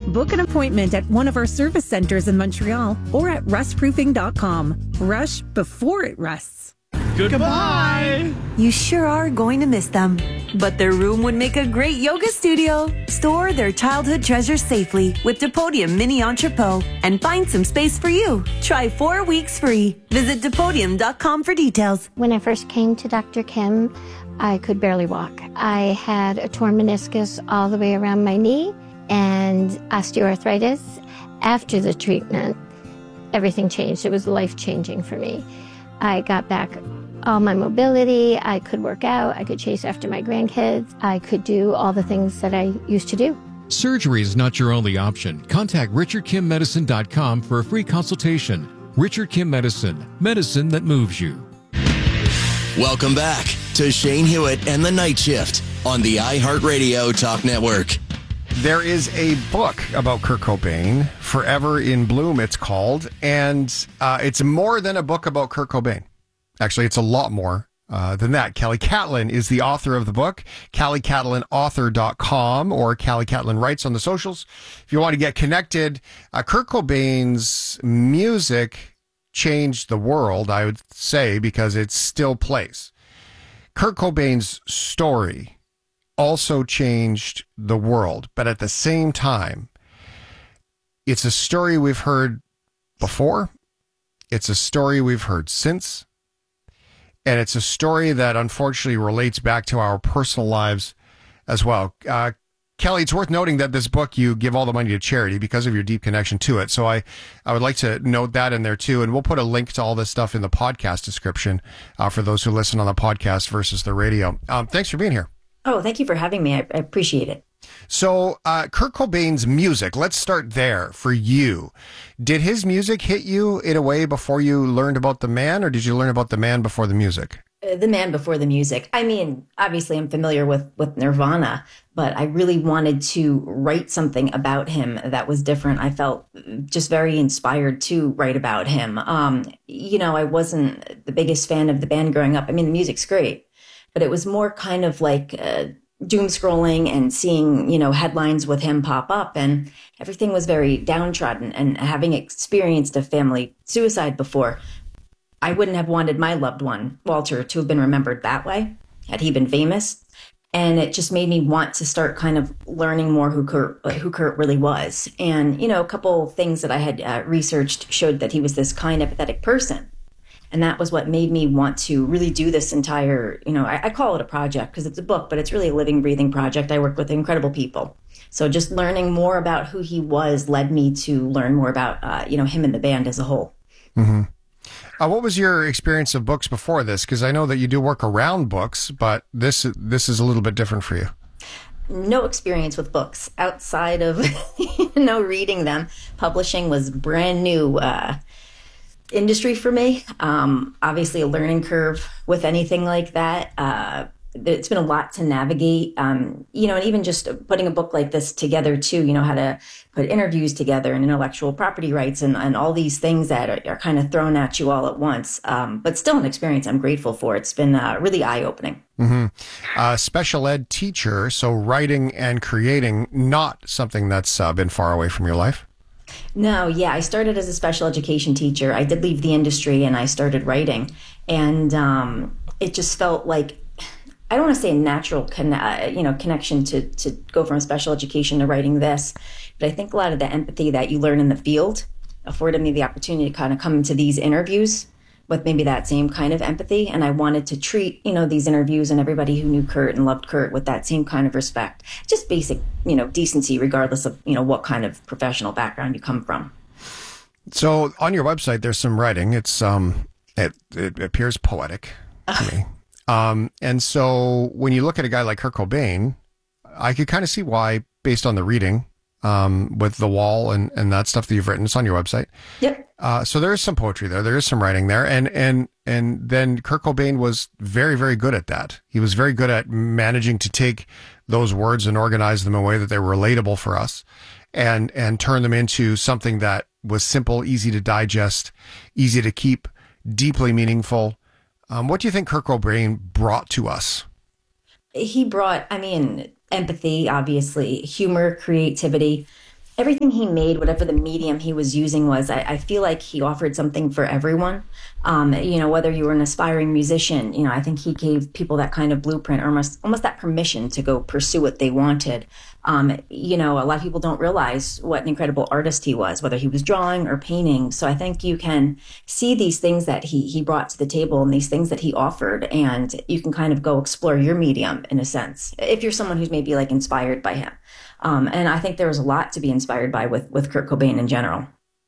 Book an appointment at one of our service centers in Montreal or at rustproofing.com. Rush before it rusts. Goodbye! You sure are going to miss them. But their room would make a great yoga studio. Store their childhood treasures safely with Depodium Mini Entrepot and find some space for you. Try 4 weeks free. Visit Depodium.com for details. When I first came to Dr. Kim, I could barely walk. I had a torn meniscus all the way around my knee and osteoarthritis. After the treatment, everything changed. It was life-changing for me. I got back all my mobility. I could work out. I could chase after my grandkids. I could do all the things that I used to do. Surgery is not your only option. Contact RichardKimMedicine.com for a free consultation. Richard Kim Medicine. Medicine that moves you. Welcome back to Shane Hewitt and the Night Shift on the iHeartRadio Talk Network. There is a book about Kurt Cobain, Forever in Bloom it's called, and it's more than a book about Kurt Cobain. Actually, it's a lot more than that. Kelly Catlin is the author of the book, KellyCatlinAuthor.com, or Kelly Catlin Writes on the socials. If you want to get connected, Kurt Cobain's music changed the world, I would say, because it still plays. Kurt Cobain's story also changed the world, but at the same time, it's a story we've heard before. It's a story we've heard since. And it's a story that unfortunately relates back to our personal lives as well. Kelly, it's worth noting that this book, you give all the money to charity because of your deep connection to it. So I would like to note that in there too. And we'll put a link to all this stuff in the podcast description for those who listen on the podcast versus the radio. Thanks for being here. Oh, thank you for having me. I appreciate it. So Kurt Cobain's music, let's start there for you. Did his music hit you in a way before you learned about the man, or did you learn about the man before the music? The man before the music. I mean, obviously I'm familiar with Nirvana, but I really wanted to write something about him that was different. I felt just very inspired to write about him. I wasn't the biggest fan of the band growing up. I mean, the music's great, but it was more kind of like doom scrolling and seeing, headlines with him pop up, and everything was very downtrodden. And having experienced a family suicide before, I wouldn't have wanted my loved one, Walter, to have been remembered that way had he been famous. And it just made me want to start kind of learning more who Kurt really was. And, a couple things that I had researched showed that he was this kind, empathetic person. And that was what made me want to really do this entire, I call it a project because it's a book, but it's really a living, breathing project. I work with incredible people. So just learning more about who he was led me to learn more about, him and the band as a whole. Mm-hmm. What was your experience of books before this? Because I know that you do work around books, but this is a little bit different for you. No experience with books outside of, reading them. Publishing was brand new industry for me. Obviously a learning curve with anything like that. It's been a lot to navigate, and even just putting a book like this together too, how to put interviews together and intellectual property rights and all these things that are kind of thrown at you all at once. But still an experience I'm grateful for. It's been really eye-opening. Mm-hmm. Special ed teacher, so writing and creating, not something that's been far away from your life? No, yeah. I started as a special education teacher. I did leave the industry and I started writing. And it just felt like, I don't want to say a natural connection to go from special education to writing this, but I think a lot of the empathy that you learn in the field afforded me the opportunity to kind of come into these interviews with maybe that same kind of empathy. And I wanted to treat, these interviews and everybody who knew Kurt and loved Kurt with that same kind of respect. Just basic, decency, regardless of, what kind of professional background you come from. So on your website, there's some writing. It's, it appears poetic to me. And so when you look at a guy like Kurt Cobain, I could kind of see why, based on the reading, with The Wall and that stuff that you've written. It's on your website. Yep. So there is some poetry there. There is some writing there. And then Kurt Cobain was very, very good at that. He was very good at managing to take those words and organize them in a way that they were relatable for us and turn them into something that was simple, easy to digest, easy to keep, deeply meaningful. What do you think Kurt Cobain brought to us? He brought, empathy, obviously, humor, creativity, everything he made, whatever the medium he was using was, I feel like he offered something for everyone. Whether you were an aspiring musician, I think he gave people that kind of blueprint, or almost that permission to go pursue what they wanted. A lot of people don't realize what an incredible artist he was, whether he was drawing or painting. So I think you can see these things that he brought to the table and these things that he offered, and you can kind of go explore your medium in a sense, if you're someone who's maybe like inspired by him. And I think there was a lot to be inspired by with Kurt Cobain in general.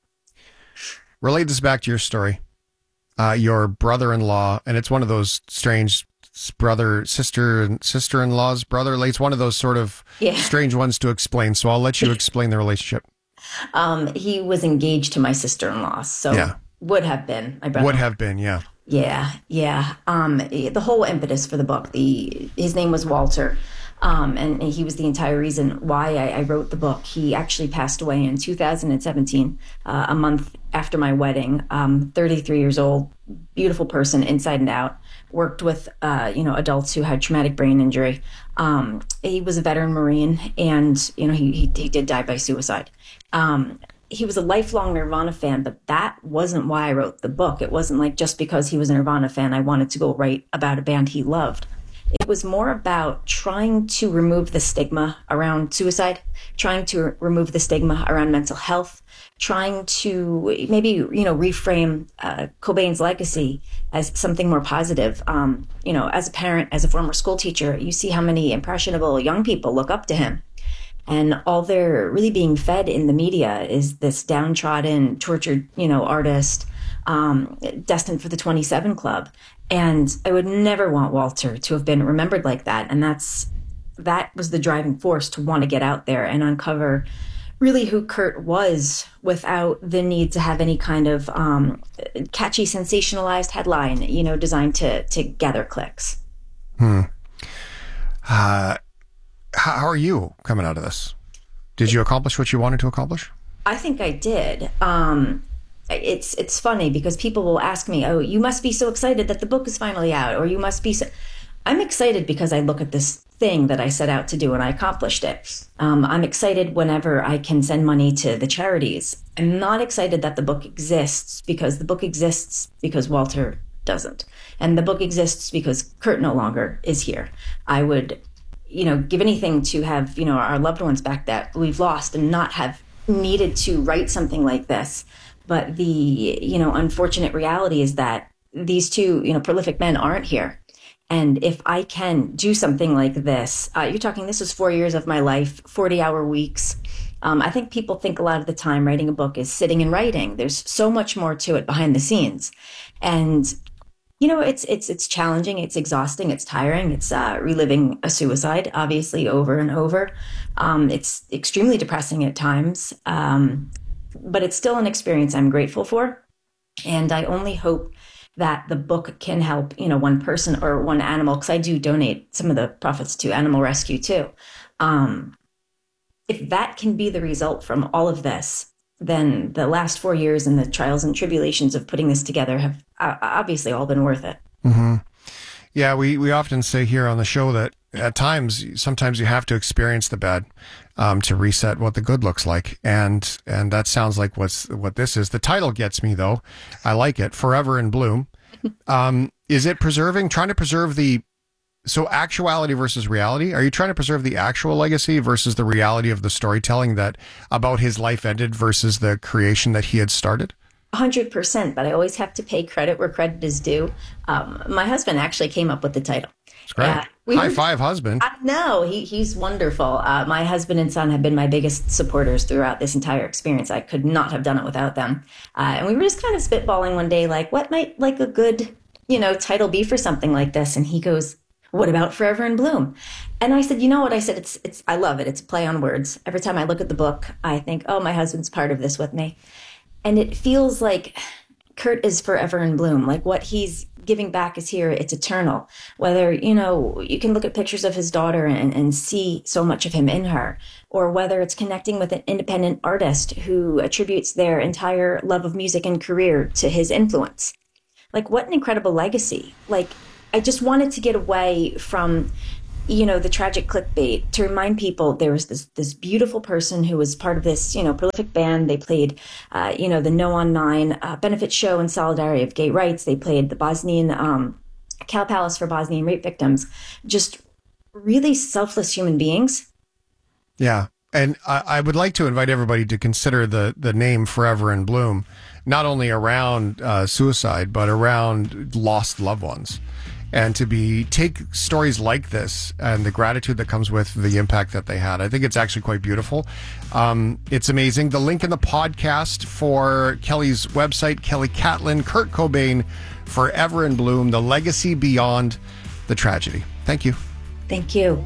Relate this back to your story. Your brother-in-law, and it's one of those strange sister-in-law's brother. It's one of those sort of strange ones to explain. So I'll let you explain the relationship. He was engaged to my sister-in-law, so would have been my brother. Would have been, yeah. Yeah. The whole impetus for the book, his name was Walter. And he was the entire reason why I wrote the book. He actually passed away in 2017, a month after my wedding. 33 years old, beautiful person inside and out. Worked with, adults who had traumatic brain injury. He was a veteran Marine, and, he did die by suicide. He was a lifelong Nirvana fan, but that wasn't why I wrote the book. It wasn't like just because he was a Nirvana fan, I wanted to go write about a band he loved. It was more about trying to remove the stigma around suicide, trying to remove the stigma around mental health, trying to maybe, reframe Cobain's legacy as something more positive. As a parent, as a former school teacher, you see how many impressionable young people look up to him. And all they're really being fed in the media is this downtrodden, tortured, artist, destined for the 27 Club. And I would never want Walter to have been remembered like that. And that was the driving force to want to get out there and uncover really who Kurt was without the need to have any kind of catchy, sensationalized headline, designed to gather clicks. How are you coming out of this? Did you accomplish what you wanted to accomplish? I think I did. It's funny because people will ask me, oh, you must be so excited that the book is finally out, or you must be so... I'm excited because I look at this thing that I set out to do and I accomplished it. I'm excited whenever I can send money to the charities. I'm not excited that the book exists because the book exists because Walter doesn't. And the book exists because Kurt no longer is here. I would, give anything to have, our loved ones back that we've lost and not have needed to write something like this. But the, unfortunate reality is that these two, prolific men aren't here. And if I can do something like this, you're talking, this is 4 years of my life, 40-hour weeks. I think people think a lot of the time writing a book is sitting and writing. There's so much more to it behind the scenes. And, it's challenging, it's exhausting, it's tiring. It's reliving a suicide, obviously, over and over. It's extremely depressing at times. But it's still an experience I'm grateful for. And I only hope that the book can help, one person or one animal, because I do donate some of the profits to animal rescue too. If that can be the result from all of this, then the last 4 years and the trials and tribulations of putting this together have obviously all been worth it. Mm-hmm. Yeah, we often say here on the show that at times, sometimes you have to experience the bad to reset what the good looks like, and that sounds like what this is. The title gets me though. I like it. Forever in Bloom. Is it trying to preserve so actuality versus reality? Are you trying to preserve the actual legacy versus the reality of the storytelling that about his life ended versus the creation that he had started? 100%, but I always have to pay credit where credit is due. My husband actually came up with the title. It's great. High five, husband. No, he's wonderful. My husband and son have been my biggest supporters throughout this entire experience. I could not have done it without them. And we were just kind of spitballing one day, like, what might like a good, title be for something like this? And he goes, what about Forever in Bloom? And I said, you know what? I said, it's I love it. It's a play on words. Every time I look at the book, I think, oh, my husband's part of this with me. And it feels like Kurt is forever in bloom. Like what he's giving back is here. It's eternal. Whether, you can look at pictures of his daughter and see so much of him in her, or whether it's connecting with an independent artist who attributes their entire love of music and career to his influence. Like what an incredible legacy. Like I just wanted to get away from, the tragic clickbait, to remind people there was this beautiful person who was part of this, prolific band. They played, the No on 9 benefit show in solidarity of gay rights. They played the Bosnian, Cal Palace for Bosnian rape victims. Just really selfless human beings. Yeah. And I would like to invite everybody to consider the name Forever in Bloom, not only around suicide, but around lost loved ones. And to take stories like this and the gratitude that comes with the impact that they had. I think it's actually quite beautiful. It's amazing. The link in the podcast for Kelly's website, Kelly Catlin, Kurt Cobain, Forever in Bloom, the legacy beyond the tragedy. Thank you. Thank you.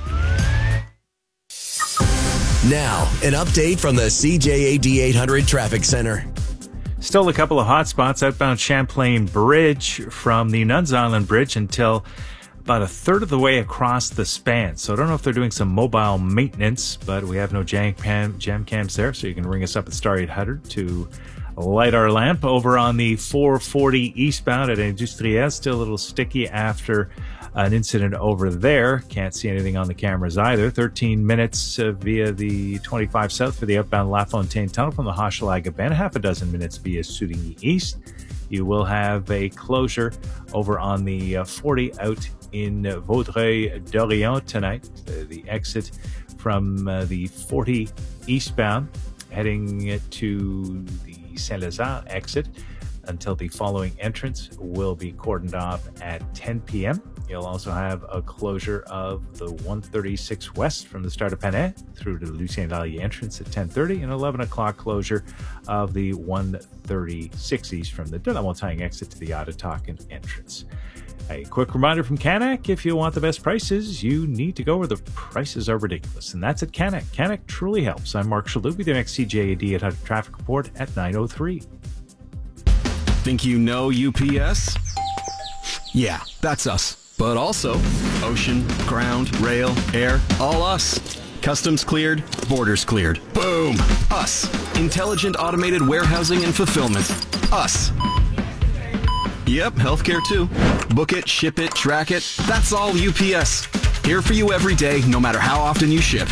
Now, an update from the CJAD 800 Traffic Center. Still a couple of hot spots outbound Champlain Bridge from the Nuns Island Bridge until about a third of the way across the span. So I don't know if they're doing some mobile maintenance, but we have no jam cams there, so you can ring us up at Star 800 to light our lamp. Over on the 440 eastbound at Industriel, still a little sticky after an incident over there. Can't see anything on the cameras either. 13 minutes via the 25 south for the outbound La Fontaine Tunnel from the Hochelaga Bend. Half a dozen minutes via Soudigny East. You will have a closure over on the 40 out in Vaudreuil-Dorion tonight. The exit from the 40 eastbound heading to the Saint-Lazare exit until the following entrance will be cordoned off at 10 p.m. You'll also have a closure of the 136 west from the start of Panay through to the Lucien Valley entrance at 10:30, and 11 o'clock closure of the 136 east from the De La Montagne exit to the Ottatakin entrance. A quick reminder from Canac, if you want the best prices, you need to go where the prices are ridiculous, and that's at Canac. Canac truly helps. I'm Mark Shalhoub with your next CJAD 800 traffic report at 9:03. Think you know UPS? Yeah, that's us. But also ocean, ground, rail, air, all us. Customs cleared, borders cleared. Boom! Us. Intelligent automated warehousing and fulfillment. Us. Yep, healthcare too. Book it, ship it, track it. That's all UPS. Here for you every day, no matter how often you ship.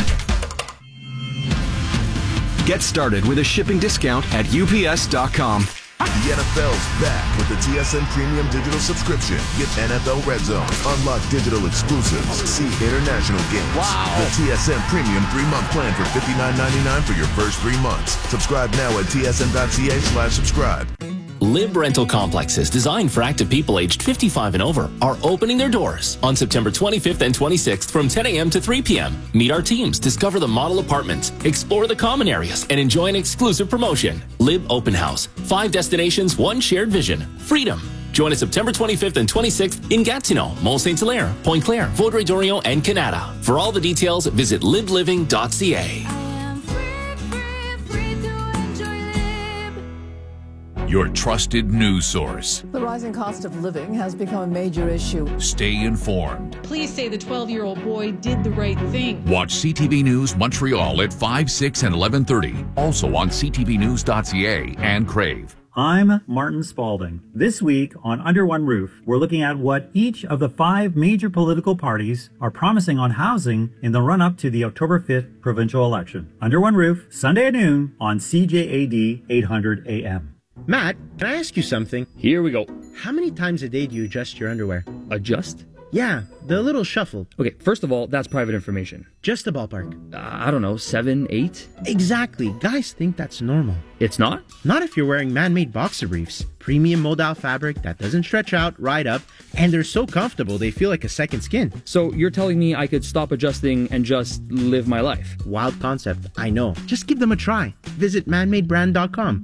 Get started with a shipping discount at UPS.com. The NFL's back with the TSN Premium Digital Subscription. Get NFL Red Zone, unlock digital exclusives, see international games. Wow! The TSN Premium 3-month plan for $59.99 for your first 3 months. Subscribe now at tsn.ca/subscribe. Lib Rental Complexes, designed for active people aged 55 and over, are opening their doors on September 25th and 26th from 10 a.m. to 3 p.m. Meet our teams, discover the model apartments, explore the common areas, and enjoy an exclusive promotion. Lib Open House. 5 destinations, 1 shared vision. Freedom. Join us September 25th and 26th in Gatineau, Mont-Saint-Hilaire, Pointe-Claire, Vaudreuil-Dorion, and Canada. For all the details, visit libliving.ca. Your trusted news source. The rising cost of living has become a major issue. Stay informed. Please say the 12-year-old boy did the right thing. Watch CTV News Montreal at 5, 6, and 11:30. Also on ctvnews.ca and Crave. I'm Martin Spalding. This week on Under One Roof, we're looking at what each of the 5 major political parties are promising on housing in the run-up to the October 5th provincial election. Under One Roof, Sunday at noon on CJAD 800 AM. Matt, can I ask you something? Here we go. How many times a day do you adjust your underwear? Adjust? Yeah, the little shuffle. Okay, first of all, that's private information. Just a ballpark. I don't know, 7, 8? Exactly. Guys think that's normal. It's not? Not if you're wearing man-made boxer briefs. Premium modal fabric that doesn't stretch out, right up, and they're so comfortable they feel like a second skin. So you're telling me I could stop adjusting and just live my life? Wild concept, I know. Just give them a try. Visit manmadebrand.com.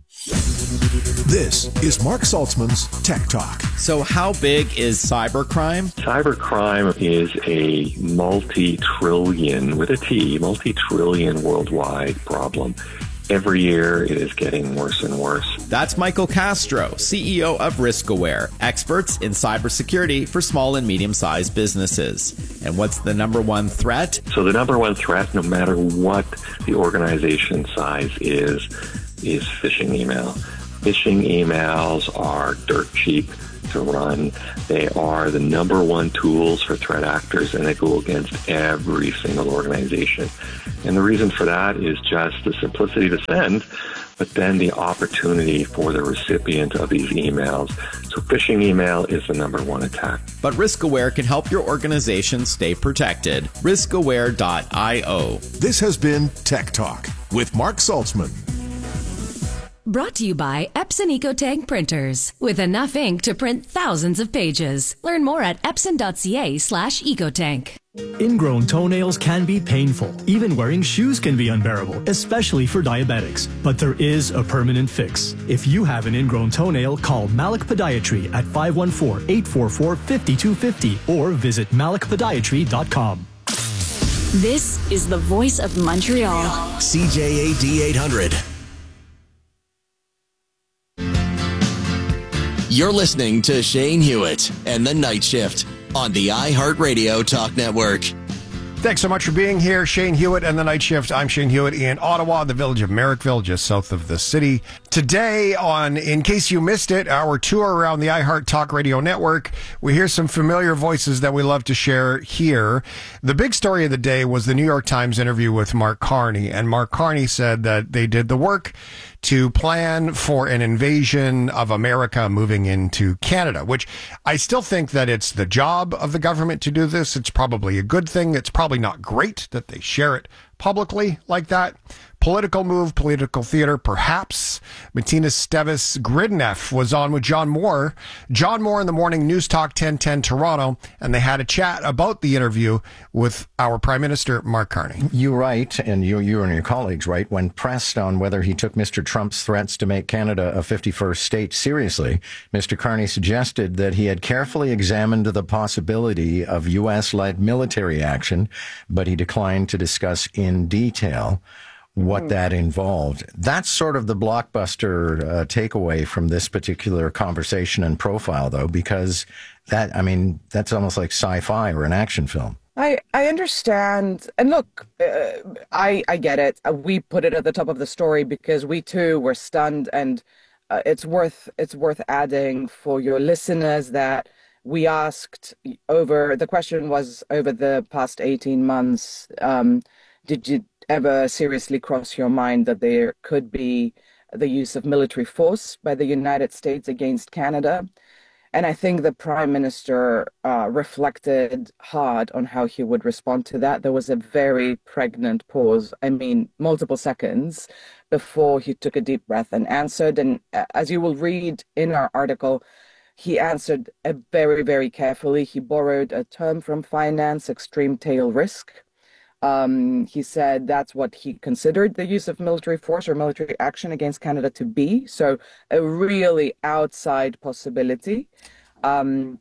This is Mark Saltzman's Tech Talk. So how big is cybercrime? Cybercrime is a multi-trillion worldwide problem. Every year it is getting worse and worse. That's Michael Castro, CEO of RiskAware, experts in cybersecurity for small and medium-sized businesses. And what's the number one threat? So the number one threat, no matter what the organization size is phishing email. Phishing emails are dirt cheap to run. They are the number one tools for threat actors, and they go against every single organization. And the reason for that is just the simplicity to send, but then the opportunity for the recipient of these emails. So phishing email is the number one attack. But RiskAware can help your organization stay protected. RiskAware.io. This has been Tech Talk with Mark Saltzman. Brought to you by Epson EcoTank printers. With enough ink to print thousands of pages. Learn more at epson.ca/ecotank. Ingrown toenails can be painful. Even wearing shoes can be unbearable, especially for diabetics. But there is a permanent fix. If you have an ingrown toenail, call Malik Podiatry at 514-844-5250 or visit malikpodiatry.com. This is the voice of Montreal. CJAD 800. You're listening to Shane Hewitt and the Night Shift on the iHeartRadio Talk Network. Thanks so much for being here. Shane Hewitt and the Night Shift. I'm Shane Hewitt in Ottawa, the village of Merrickville, just south of the city. Today on In Case You Missed It, our tour around the iHeart Talk Radio Network, we hear some familiar voices that we love to share here. The big story of the day was the New York Times interview with Mark Carney, and Mark Carney said that they did the work to plan for an invasion of America moving into Canada, which I still think that it's the job of the government to do this. It's probably a good thing. It's probably not great that they share it publicly like that. Political move, political theater, perhaps. Martina Stevis Gridneff was on with John Moore. John Moore in the morning, News Talk 1010 Toronto, and they had a chat about the interview with our Prime Minister, Mark Carney. You write, and you and your colleagues write, when pressed on whether he took Mr. Trump's threats to make Canada a 51st state seriously, Mr. Carney suggested that he had carefully examined the possibility of U.S.-led military action, but he declined to discuss in detail what that involved. That's sort of the blockbuster takeaway from this particular conversation and profile, though, because that's almost like sci-fi or an action film. I understand. And look, I get it. We put it at the top of the story because we too were stunned, and it's worth adding for your listeners that we asked the question was over the past 18 months, did you ever seriously cross your mind that there could be the use of military force by the United States against Canada? And I think the Prime Minister reflected hard on how he would respond to that. There was a very pregnant pause, multiple seconds, before he took a deep breath and answered. And as you will read in our article, he answered very, very carefully. He borrowed a term from finance, extreme tail risk. He said that's what he considered the use of military force or military action against Canada to be. So a really outside possibility. But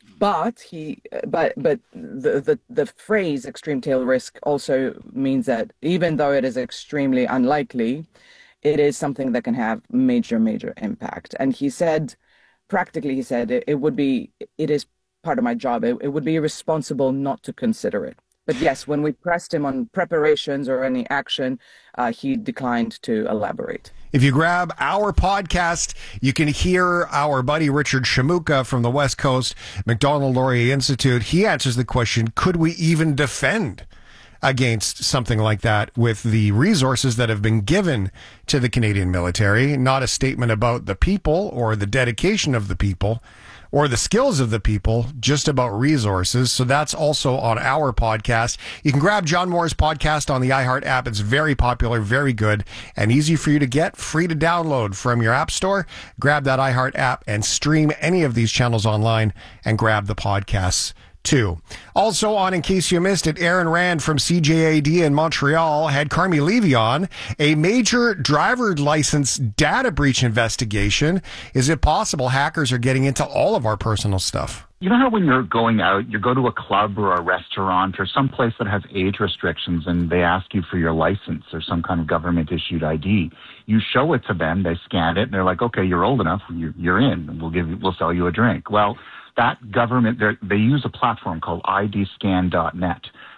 the phrase extreme tail risk also means that even though it is extremely unlikely, it is something that can have major, major impact. And he said, practically, it is part of my job. It would be irresponsible not to consider it. But yes, when we pressed him on preparations or any action, he declined to elaborate. If you grab our podcast, you can hear our buddy Richard Shamuka from the West Coast Macdonald Laurier Institute. He answers the question, could we even defend against something like that with the resources that have been given to the Canadian military? Not a statement about the people or the dedication of the people or the skills of the people, just about resources. So that's also on our podcast. You can grab John Moore's podcast on the iHeart app. It's very popular, very good, and easy for you to get, free to download from your app store. Grab that iHeart app and stream any of these channels online and grab the podcasts too. Also on In Case You Missed It, Aaron Rand from CJAD in Montreal had Carmi Levy on. A major driver license data breach investigation. Is it possible hackers are getting into all of our personal stuff? You know how when you're going out, you go to a club or a restaurant or some place that has age restrictions and they ask you for your license or some kind of government-issued ID. You show it to them, they scan it, and they're like, okay, you're old enough, you're in, and we'll sell you a drink. Well, that government, they use a platform called IDscan.net.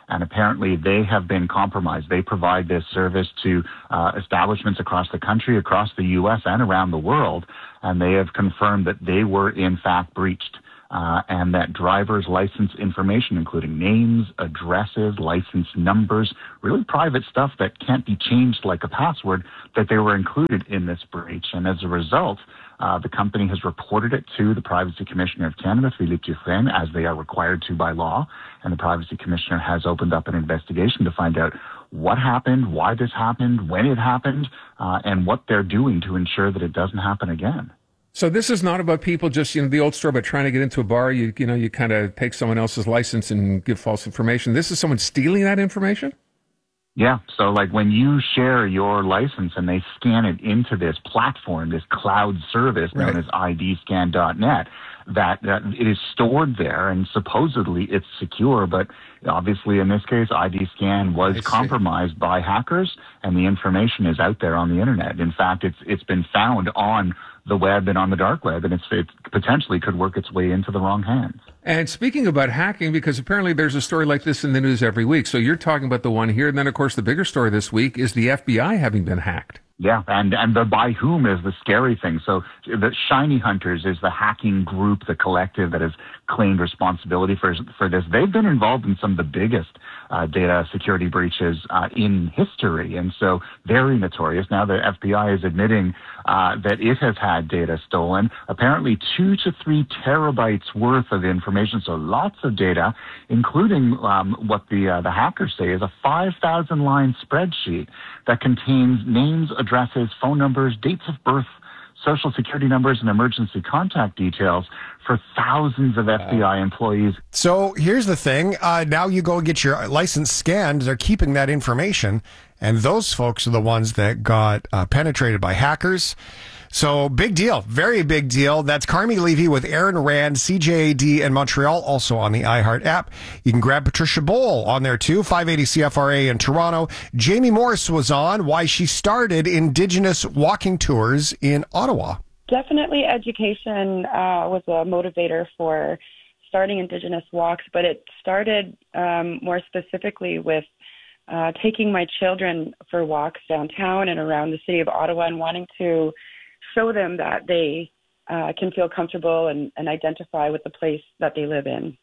And apparently they have been compromised. They provide this service to establishments across the country, across the U.S. and around the world. And they have confirmed that they were in fact breached. And that driver's license information, including names, addresses, license numbers, really private stuff that can't be changed like a password, that they were included in this breach. And as a result, the company has reported it to the Privacy Commissioner of Canada, Philippe Dufresne, as they are required to by law. And the Privacy Commissioner has opened up an investigation to find out what happened, why this happened, when it happened, and what they're doing to ensure that it doesn't happen again. So this is not about people just, the old story about trying to get into a bar. You kind of take someone else's license and give false information. This is someone stealing that information? Yeah. So like when you share your license and they scan it into this platform, this cloud service known as IDscan.net, that it is stored there and supposedly it's secure, but obviously in this case, IDscan was compromised by hackers and the information is out there on the internet. In fact, it's been found on the web and on the dark web, and it potentially could work its way into the wrong hands. And speaking about hacking, because apparently there's a story like this in the news every week. So you're talking about the one here. And then, of course, the bigger story this week is the FBI having been hacked. Yeah, and the by whom is the scary thing. So the Shiny Hunters is the hacking group, the collective that has claimed responsibility for this. They've been involved in some of the biggest data security breaches in history, and so very notorious. Now the FBI is admitting that it has had data stolen, apparently 2 to 3 terabytes worth of information, so lots of data, including what the hackers say is a 5,000-line spreadsheet that contains names, addresses, phone numbers, dates of birth, social security numbers, and emergency contact details for thousands of FBI employees. So here's the thing. Now you go get your license scanned. They're keeping that information. And those folks are the ones that got penetrated by hackers. So big deal. Very big deal. That's Carmi Levy with Aaron Rand, CJAD in Montreal, also on the iHeart app. You can grab Patricia Bowl on there too, 580 CFRA in Toronto. Jamie Morris was on why she started Indigenous walking tours in Ottawa. Definitely education was a motivator for starting Indigenous walks, but it started more specifically with taking my children for walks downtown and around the city of Ottawa and wanting to show them that they can feel comfortable and identify with the place that they live in.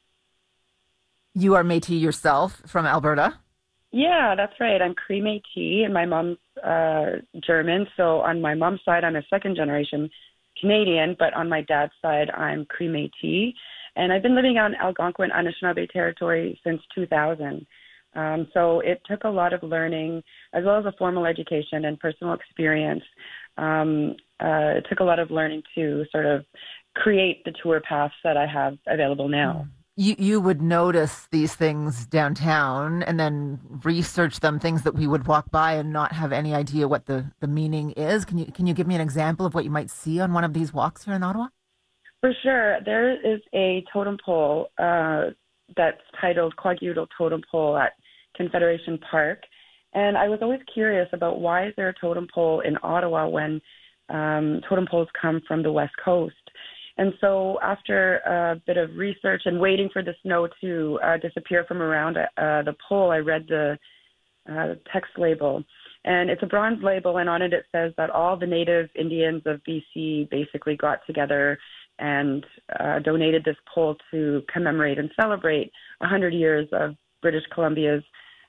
You are Métis yourself from Alberta? Yeah, that's right. I'm Cree Métis and my mom's German. So on my mom's side, I'm a second generation Canadian, but on my dad's side, I'm Cree Métis. And I've been living on Algonquin Anishinaabe territory since 2000. So it took a lot of learning as well as a formal education and personal experience. It took a lot of learning to sort of create the tour paths that I have available now. You would notice these things downtown and then research them, things that we would walk by and not have any idea what the meaning is. Can you give me an example of what you might see on one of these walks here in Ottawa? For sure. There is a totem pole that's titled Quagutl Totem Pole at Confederation Park. And I was always curious about why is there a totem pole in Ottawa when totem poles come from the West Coast. And so after a bit of research and waiting for the snow to disappear from around the pole, I read the text label. And it's a bronze label, and on it it says that all the native Indians of BC basically got together and donated this pole to commemorate and celebrate 100 years of British Columbia's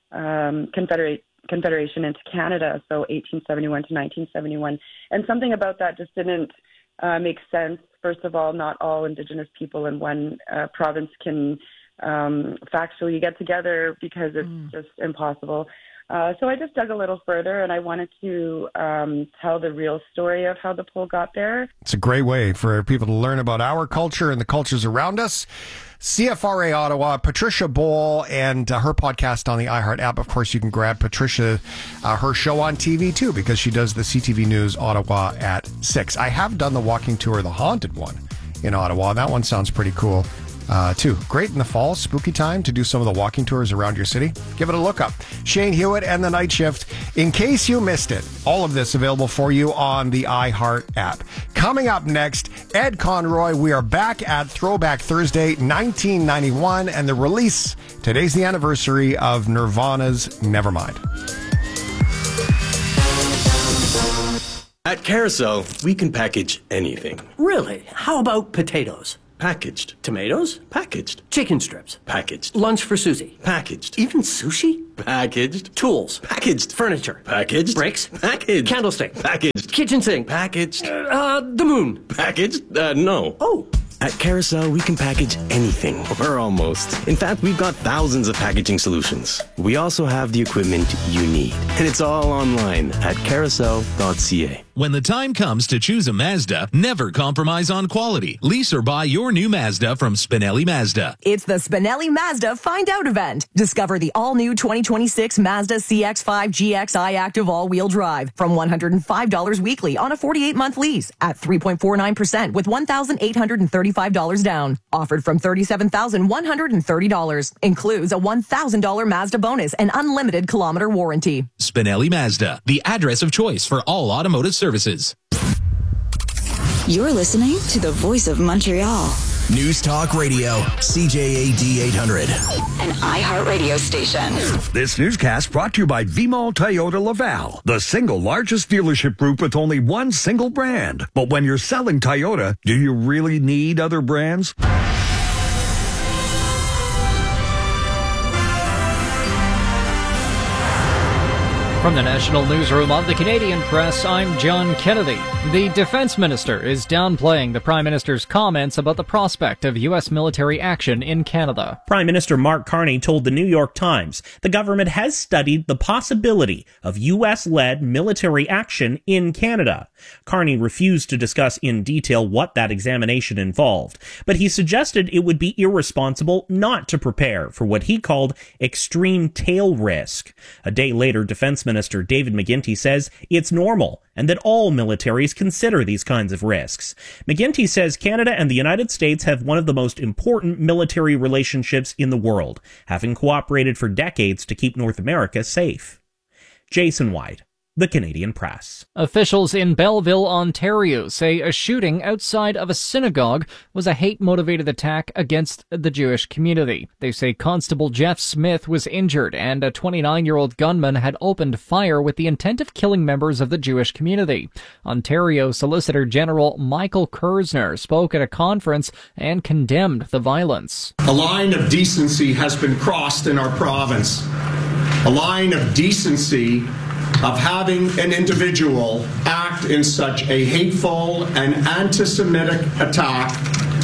confederation into Canada, so 1871 to 1971. And something about that just didn't make sense. First of all, not all Indigenous people in one province can factually get together because it's just impossible. So I just dug a little further, and I wanted to tell the real story of how the pole got there. It's a great way for people to learn about our culture and the cultures around us. CFRA Ottawa, Patricia Bowl, and her podcast on the iHeart app. Of course, you can grab Patricia, her show on TV, too, because she does the CTV News Ottawa at 6. I have done the walking tour, the haunted one in Ottawa. That one sounds pretty cool. too. Great in the fall, spooky time to do some of the walking tours around your city. Give it a look up. Shane Hewitt and the Night Shift. In case you missed it, all of this available for you on the iHeart app. Coming up next, Ed Conroy. We are back at Throwback Thursday, 1991, and the release. Today's the anniversary of Nirvana's Nevermind. At Carousel, we can package anything. Really? How about potatoes? Packaged. Tomatoes? Packaged. Chicken strips? Packaged. Lunch for Susie? Packaged. Even sushi? Packaged. Tools? Packaged. Furniture? Packaged. Bricks? Packaged. Candlestick? Packaged. Kitchen sink? Packaged. The moon? Packaged? No. Oh. At Carousel, we can package anything, or almost. In fact, we've got thousands of packaging solutions. We also have the equipment you need, and it's all online at carousel.ca. When the time comes to choose a Mazda, never compromise on quality. Lease or buy your new Mazda from Spinelli Mazda. It's the Spinelli Mazda Find Out event. Discover the all-new 2026 Mazda CX-5 GXI Active all-wheel drive from $105 weekly on a 48-month lease at 3.49% with $1,835 down. Offered from $37,130. Includes a $1,000 Mazda bonus and unlimited kilometer warranty. Spinelli Mazda, the address of choice for all automotive services. You're listening to the Voice of Montreal. News Talk Radio, CJAD 800. An iHeart radio station. This newscast brought to you by Vimal Toyota Laval, the single largest dealership group with only one single brand. But when you're selling Toyota, do you really need other brands? From the National Newsroom of the Canadian Press, I'm John Kennedy. The Defense Minister is downplaying the Prime Minister's comments about the prospect of U.S. military action in Canada. Prime Minister Mark Carney told the New York Times the government has studied the possibility of U.S.-led military action in Canada. Carney refused to discuss in detail what that examination involved, but he suggested it would be irresponsible not to prepare for what he called extreme tail risk. A day later, Defense Minister David McGuinty says it's normal and that all militaries consider these kinds of risks. McGuinty says Canada and the United States have one of the most important military relationships in the world, having cooperated for decades to keep North America safe. Jason White, The Canadian Press. Officials in Belleville, Ontario say a shooting outside of a synagogue was a hate-motivated attack against the Jewish community. They say Constable Jeff Smith was injured and a 29-year-old gunman had opened fire with the intent of killing members of the Jewish community. Ontario Solicitor General Michael Kersner spoke at a conference and condemned the violence. A line of decency has been crossed in our province. A line of decency of having an individual act in such a hateful and anti-Semitic attack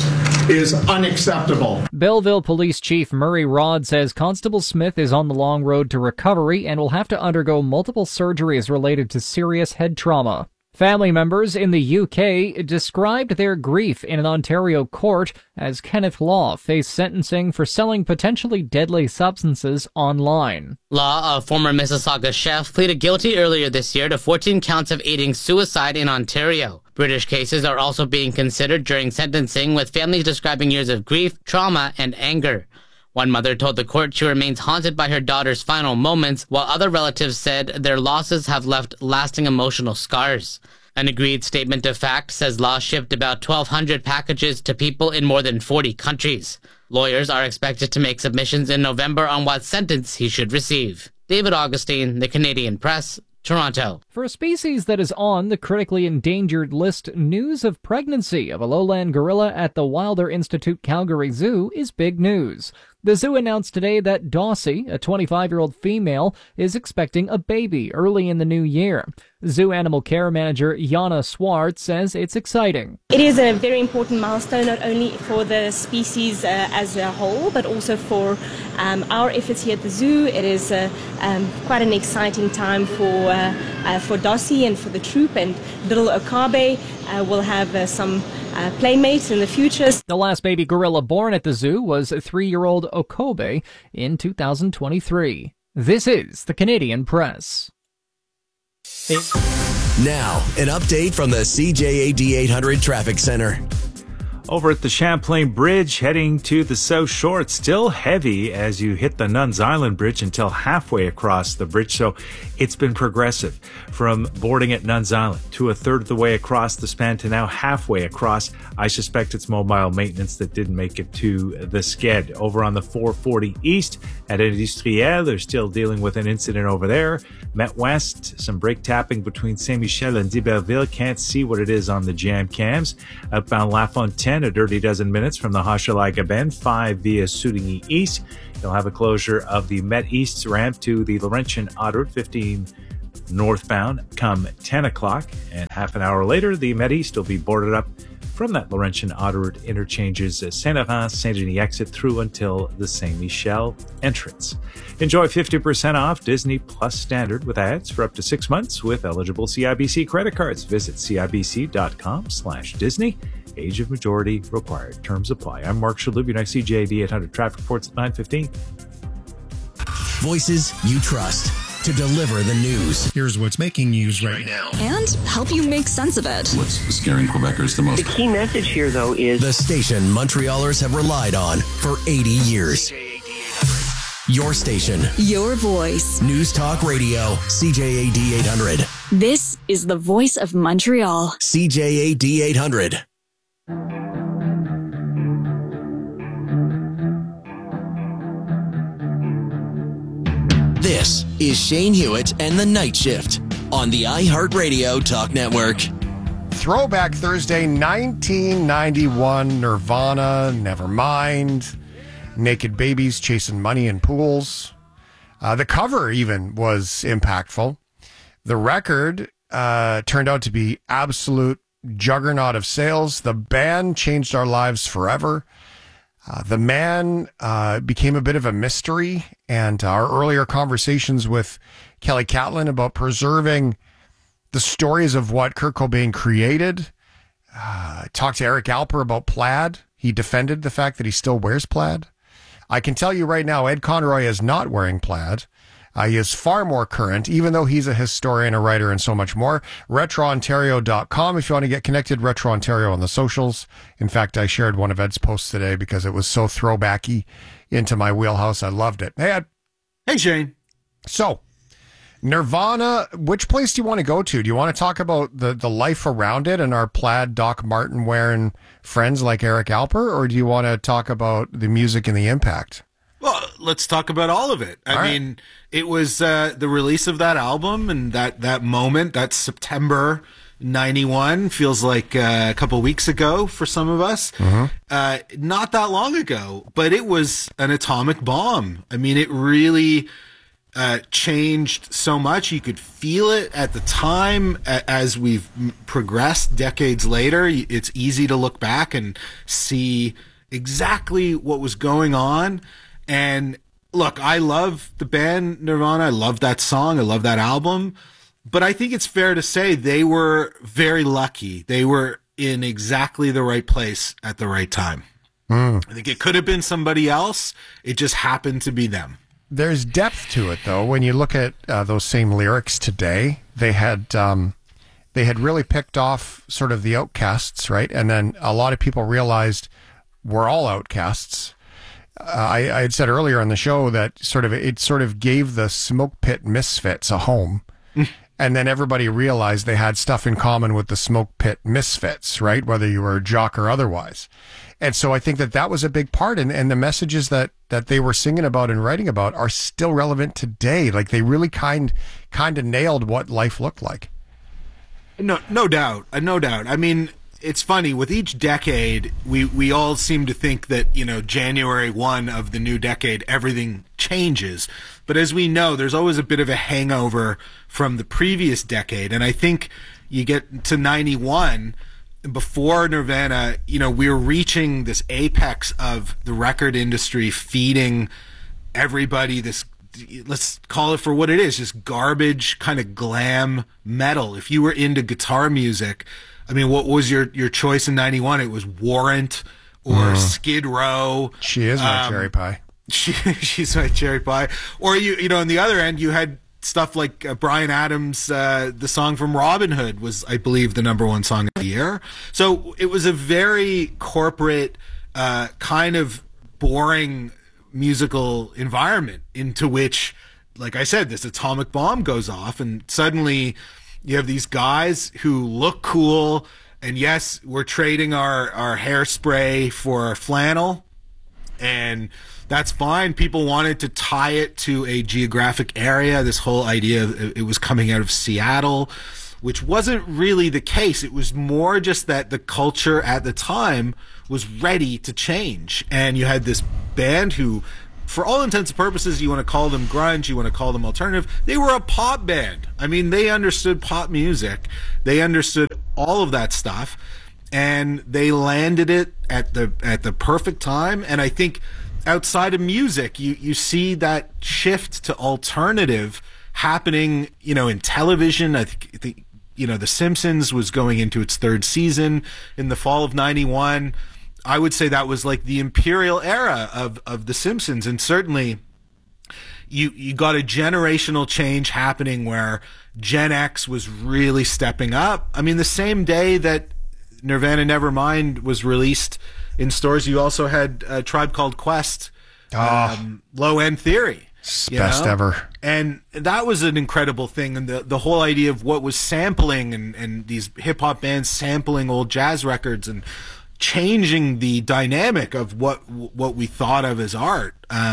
is unacceptable. Belleville Police Chief Murray Rodd says Constable Smith is on the long road to recovery and will have to undergo multiple surgeries related to serious head trauma. Family members in the UK described their grief in an Ontario court as Kenneth Law faced sentencing for selling potentially deadly substances online. Law, a former Mississauga chef, pleaded guilty earlier this year to 14 counts of aiding suicide in Ontario. British cases are also being considered during sentencing, with families describing years of grief, trauma, and anger. One mother told the court she remains haunted by her daughter's final moments, while other relatives said their losses have left lasting emotional scars. An agreed statement of fact says Law shipped about 1,200 packages to people in more than 40 countries. Lawyers are expected to make submissions in November on what sentence he should receive. David Augustine, The Canadian Press, Toronto. For a species that is on the critically endangered list, news of pregnancy of a lowland gorilla at the Wilder Institute Calgary Zoo is big news. The zoo announced today that Dossie, a 25-year-old female, is expecting a baby early in the new year. Zoo animal care manager Jana Swart says it's exciting. It is a very important milestone, not only for the species as a whole, but also for our efforts here at the zoo. It is quite an exciting time for Dossie and for the troop, and little Okabe will have some playmates in the future. The last baby gorilla born at the zoo was 3-year-old Okabe in 2023. This is the Canadian Press. Now, an update from the CJAD 800 Traffic Center. Over at the Champlain Bridge, heading to the South Shore, it's still heavy as you hit the Nuns Island Bridge until halfway across the bridge. So it's been progressive from boarding at Nuns Island to a third of the way across the span to now halfway across. I suspect it's mobile maintenance that didn't make it to the sked. Over on the 440 East at Industriel, they're still dealing with an incident over there. Met West, some brake tapping between Saint-Michel and d'Iberville. Can't see what it is on the jam cams. Outbound La Fontaine, a dirty dozen minutes from the Hochelaga Bend, 5 via Soudigny East. You'll have a closure of the Met East ramp to the Laurentian Autoroute 15 northbound come 10 o'clock. And half an hour later, the Met East will be boarded up from that Laurentian Autoroute interchanges Saint-Laurent, Saint-Denis exit through until the Saint-Michel entrance. Enjoy 50% off Disney Plus Standard with ads for up to 6 months with eligible CIBC credit cards. Visit CIBC.com/Disney. Age of majority required. Terms apply. I'm Mark Shalhoub, your next CJAD 800 traffic reports at 9:15. Voices you trust to deliver the news. Here's what's making news right now. And help you make sense of it. What's scaring Quebecers the most? The key message here, though, is the station Montrealers have relied on for 80 years. Your station. Your voice. News Talk Radio. CJAD 800. This is the voice of Montreal. CJAD 800. This is Shane Hewitt and the Night Shift on the iHeartRadio Talk Network. Throwback Thursday, 1991, Nirvana, Nevermind, Naked Babies Chasing Money in Pools. The cover even was impactful. The record turned out to be absolute juggernaut of sales. The band changed our lives forever. The man became a bit of a mystery, and our earlier conversations with Kelly Catlin about preserving the stories of what Kurt Cobain created. Talked to Eric Alper about plaid. He defended the fact that he still wears plaid. I can tell you right now, Ed Conroy is not wearing plaid. He is far more current, even though he's a historian, a writer, and so much more. RetroOntario.com if you want to get connected. Retro Ontario on the socials. In fact, I shared one of Ed's posts today because it was so throwbacky into my wheelhouse. I loved it. Hey, Ed. Hey, Shane. So, Nirvana, which place do you want to go to? Do you want to talk about the life around it and our plaid Doc Martin wearing friends like Eric Alper, or do you want to talk about the music and the impact? Well, let's talk about all of it. I mean, it was the release of that album and that moment, that September 91, feels like a couple weeks ago for some of us. Mm-hmm. Not that long ago, but it was an atomic bomb. I mean, it really changed so much. You could feel it at the time. As we've progressed decades later, it's easy to look back and see exactly what was going on. And look, I love the band Nirvana. I love that song. I love that album. But I think it's fair to say they were very lucky. They were in exactly the right place at the right time. I think it could have been somebody else. It just happened to be them. There's depth to it, though. When you look at those same lyrics today, they had really picked off sort of the outcasts, right? And then a lot of people realized we're all outcasts. I had said earlier on the show that it sort of gave the Smoke Pit Misfits a home. And then everybody realized they had stuff in common with the Smoke Pit Misfits, right? Whether you were a jock or otherwise. And so I think that was a big part. And the messages that they were singing about and writing about are still relevant today. Like they really kind of nailed what life looked like. No doubt. No doubt. I mean, it's funny, with each decade, we all seem to think that, January 1 of the new decade, everything changes. But as we know, there's always a bit of a hangover from the previous decade. And I think you get to 91, before Nirvana, we were reaching this apex of the record industry feeding everybody this, let's call it for what it is, just garbage kind of glam metal. If you were into guitar music, I mean, what was your choice in 91? It was Warrant or Skid Row. She is my cherry pie. She's my cherry pie. Or, on the other end, you had stuff like Bryan Adams, the song from Robin Hood was, I believe, the #1 song of the year. So it was a very corporate, kind of boring musical environment into which, like I said, this atomic bomb goes off, and suddenly you have these guys who look cool. And yes, we're trading our hairspray for flannel, and that's fine. People wanted to tie it to a geographic area. This whole idea of it was coming out of Seattle, which wasn't really the case. It was more just that the culture at the time was ready to change. And you had this band who, for all intents and purposes, you want to call them grunge, you want to call them alternative, they were a pop band. I mean, they understood pop music. They understood all of that stuff. And they landed it at the perfect time. And I think outside of music, you see that shift to alternative happening, in television. I think The Simpsons was going into its 3rd season in the fall of '91. I would say that was like the imperial era of The Simpsons. And certainly you got a generational change happening where Gen X was really stepping up. I mean, the same day that Nirvana Nevermind was released in stores, you also had a Tribe Called Quest, Low End Theory. Best ever. And that was an incredible thing. And the whole idea of what was sampling and these hip hop bands sampling old jazz records and changing the dynamic of what we thought of as art.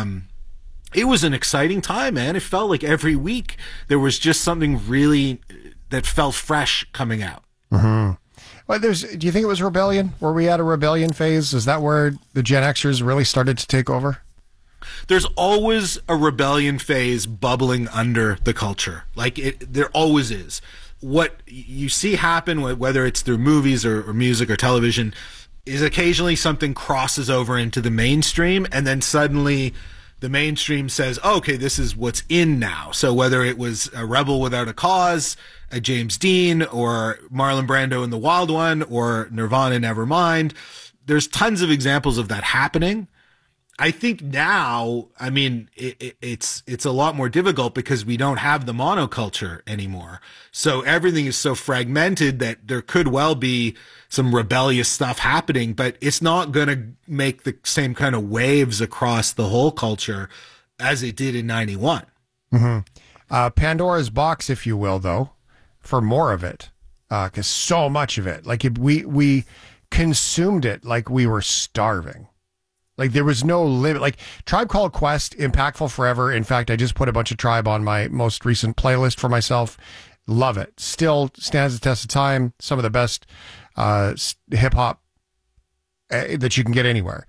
It was an exciting time, man. It felt like every week there was just something really that felt fresh coming out. Mm-hmm. Well, do you think it was rebellion? Were we at a rebellion phase? Is that where the Gen Xers really started to take over? There's always a rebellion phase bubbling under the culture. There always is. What you see happen, whether it's through movies or music or television, is occasionally something crosses over into the mainstream, and then suddenly the mainstream says, okay, this is what's in now. So whether it was a Rebel Without a Cause, a James Dean, or Marlon Brando in The Wild One, or Nirvana Nevermind, there's tons of examples of that happening. I think now, I mean, it's a lot more difficult because we don't have the monoculture anymore. So everything is so fragmented that there could well be some rebellious stuff happening, but it's not going to make the same kind of waves across the whole culture as it did in '91. Mm-hmm. Pandora's box, if you will, though, for more of it, because so much of it, we consumed it like we were starving. Like there was no limit. Like Tribe Called Quest, impactful forever. In fact, I just put a bunch of Tribe on my most recent playlist for myself. Love it. Still stands the test of time. Some of the best hip hop that you can get anywhere.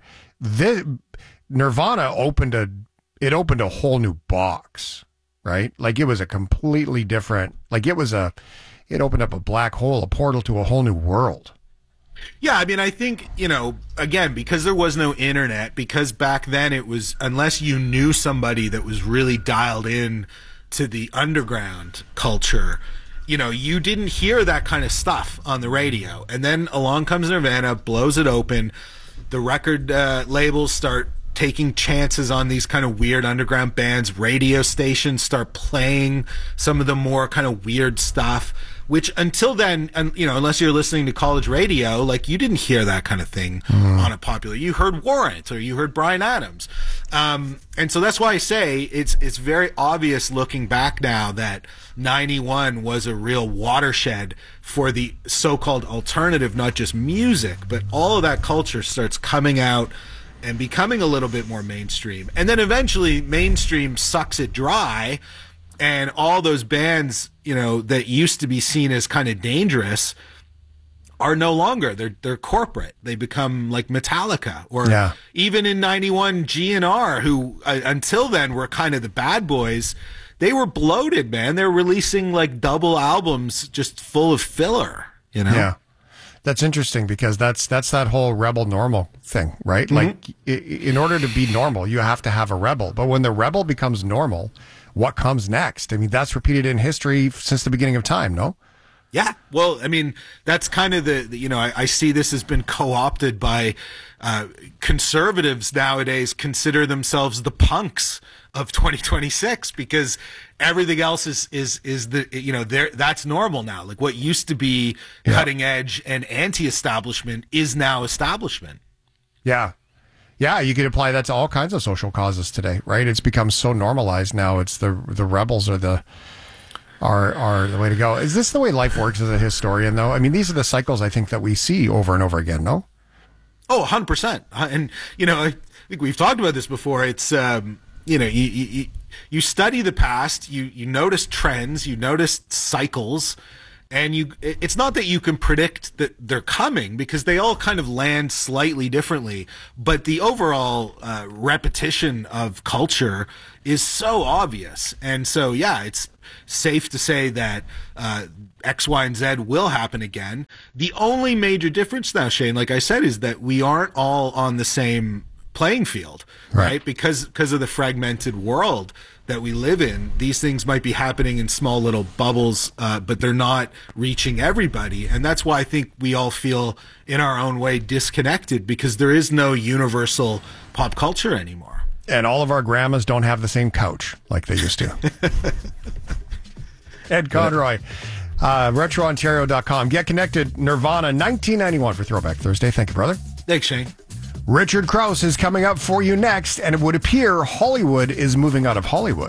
Nirvana opened a whole new box, right? Like it was a completely different. Like it opened up a black hole, a portal to a whole new world. Yeah, I mean, I think, again, because there was no internet, because back then it was, unless you knew somebody that was really dialed in to the underground culture, you didn't hear that kind of stuff on the radio. And then along comes Nirvana, blows it open. The record labels start taking chances on these kind of weird underground bands. Radio stations start playing some of the more kind of weird stuff, which until then, unless you're listening to college radio, like you didn't hear that kind of thing on a popular. You heard Warrant or you heard Bryan Adams. And so that's why I say it's very obvious looking back now that '91 was a real watershed for the so-called alternative, not just music, but all of that culture starts coming out and becoming a little bit more mainstream. And then eventually mainstream sucks it dry, and all those bands, that used to be seen as kind of dangerous are no longer. They're corporate. They become like Metallica, or even in '91, GNR, who until then were kind of the bad boys. They were bloated, man. They're releasing like double albums just full of filler, Yeah. That's interesting because that's that whole rebel normal thing, right? Mm-hmm. Like in order to be normal, you have to have a rebel. But when the rebel becomes normal, what comes next? I mean, that's repeated in history since the beginning of time, no? Yeah, well, I mean, that's kind of I see this has been co-opted by conservatives nowadays consider themselves the punks of 2026 because everything else is that's normal now. Like what used to be cutting edge and anti-establishment is now establishment. Yeah. Yeah, you could apply that to all kinds of social causes today, right? It's become so normalized now. It's the rebels are the way to go. Is this the way life works as a historian, though? I mean, these are the cycles I think that we see over and over again, no? Oh, 100%. And, I think we've talked about this before. It's, you study the past, you notice trends, you notice cycles, and it's not that you can predict that they're coming because they all kind of land slightly differently, but the overall repetition of culture is so obvious. And so, yeah, it's safe to say that X, Y, and Z will happen again. The only major difference now, Shane, like I said, is that we aren't all on the same playing field, right? Because of the fragmented world that we live in, these things might be happening in small little bubbles, but they're not reaching everybody. And that's why I think we all feel in our own way disconnected because there is no universal pop culture anymore. And all of our grandmas don't have the same couch like they used to. Ed Conroy, RetroOntario.com. Get connected. Nirvana, 1991 for Throwback Thursday. Thank you, brother. Thanks, Shane. Richard Krause is coming up for you next, and it would appear Hollywood is moving out of Hollywood.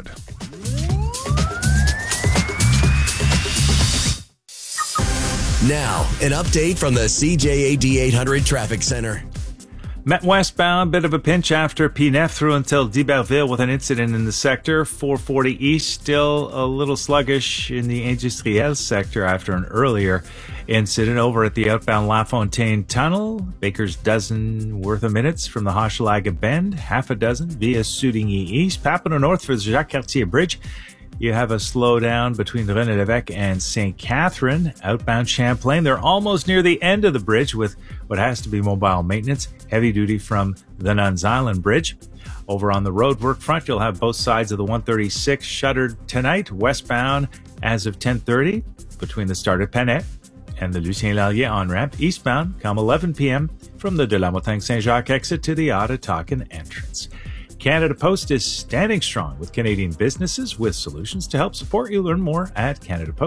Now, an update from the CJAD 800 Traffic Center. Met westbound, bit of a pinch after Pinef through until d'Iberville with an incident in the sector. 440 east, still a little sluggish in the Industriel sector after an earlier incident over at the outbound LaFontaine Tunnel. Baker's dozen worth of minutes from the Hochelaga Bend, half a dozen via Soudigny East. Papineau North for the Jacques-Cartier Bridge. You have a slowdown between René-Lévesque and St. Catherine. Outbound Champlain, they're almost near the end of the bridge with what has to be mobile maintenance. Heavy duty from the Nuns Island Bridge. Over on the roadwork front, you'll have both sides of the 136 shuttered tonight. Westbound as of 10:30 between the start at Panay and the Lucien Lallier on-ramp. Eastbound come 11 p.m. from the De La Montagne Saint-Jacques exit to the Ottawakan entrance. Canada Post is standing strong with Canadian businesses with solutions to help support you. Learn more at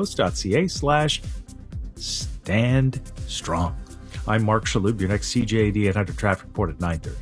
canadapost.ca/stand strong. I'm Mark Shalhoub, your next CJAD 800 traffic report at 9:30.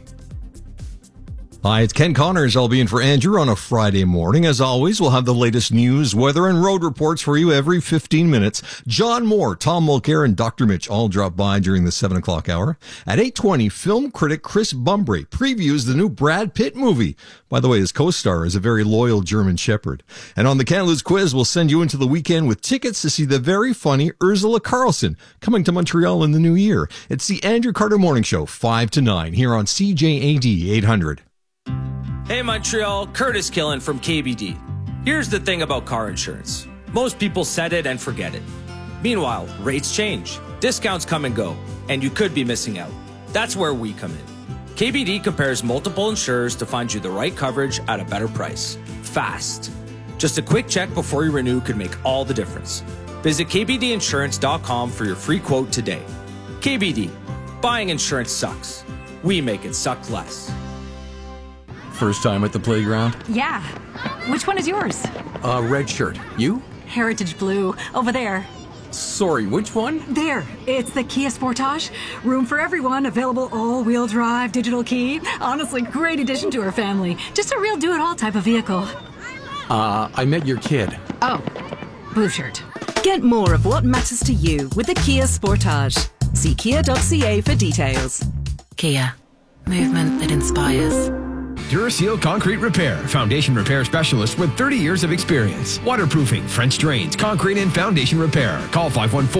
Hi, it's Ken Connors. I'll be in for Andrew on a Friday morning. As always, we'll have the latest news, weather, and road reports for you every 15 minutes. John Moore, Tom Mulcair, and Dr. Mitch all drop by during the 7 o'clock hour. At 8:20, film critic Chris Bumbray previews the new Brad Pitt movie. By the way, his co-star is a very loyal German Shepherd. And on the Can't Lose quiz, we'll send you into the weekend with tickets to see the very funny Ursula Carlson coming to Montreal in the new year. It's the Andrew Carter Morning Show, 5 to 9, here on CJAD 800. Hey Montreal, Curtis Killen from KBD. Here's the thing about car insurance. Most people set it and forget it. Meanwhile, rates change, discounts come and go, and you could be missing out. That's where we come in. KBD compares multiple insurers to find you the right coverage at a better price. Fast. Just a quick check before you renew could make all the difference. Visit kbdinsurance.com for your free quote today. KBD. Buying insurance sucks. We make it suck less. First time at the playground? Yeah. Which one is yours? Red shirt. You? Heritage Blue. Over there. Sorry, which one? There. It's the Kia Sportage. Room for everyone. Available all-wheel drive, digital key. Honestly, great addition to our family. Just a real do-it-all type of vehicle. I met your kid. Oh. Blue shirt. Get more of what matters to you with the Kia Sportage. See kia.ca for details. Kia. Movement that inspires. Duraseal Concrete Repair, foundation repair specialist with 30 years of experience. Waterproofing, French drains, concrete and foundation repair. Call